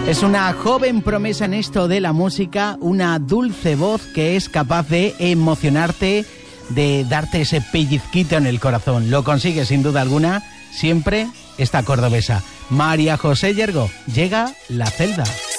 Es una joven promesa en esto de la música, una dulce voz que es capaz de emocionarte, de darte ese pellizquito en el corazón. Lo consigue sin duda alguna siempre esta cordobesa. María José Yergo, llega La Celda.